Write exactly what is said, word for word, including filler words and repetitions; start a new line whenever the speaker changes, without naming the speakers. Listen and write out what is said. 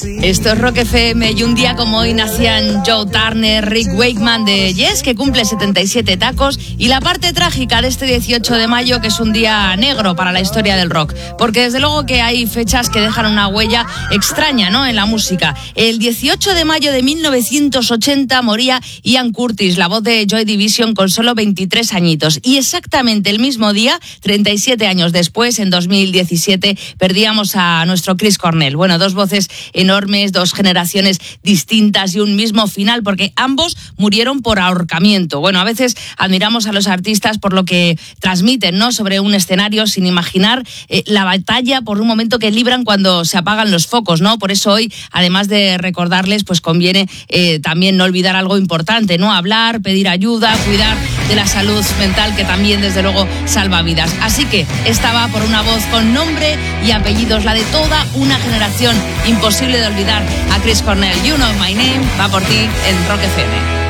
Esto es Rock F M y un día como hoy nacían Joe Turner, Rick Wakeman de Yes, que cumple setenta y siete tacos, y la parte trágica de este dieciocho de mayo, que es un día negro para la historia del rock, porque desde luego que hay fechas que dejan una huella extraña, ¿no?, en la música. El dieciocho de mayo de mil novecientos ochenta moría Ian Curtis, la voz de Joy Division, con solo veintitrés añitos, y exactamente el mismo día, treinta y siete años después, en dos mil diecisiete, perdíamos a nuestro Chris Cornell. Bueno, dos voces enormes, dos generaciones distintas y un mismo final, porque ambos murieron por ahorcamiento. Bueno, a veces admiramos a los artistas por lo que transmiten, ¿no?, sobre un escenario, sin imaginar eh, la batalla por un momento que libran cuando se apagan los focos, ¿no? Por eso hoy, además de recordarles, pues conviene eh, también no olvidar algo importante, ¿no? Hablar, pedir ayuda, cuidar de la salud mental, que también, desde luego, salva vidas. Así que esta va por una voz con nombre y apellidos, la de toda una generación. Imposible de olvidar a Chris Cornell. You Know My Name va por ti en Rock F M.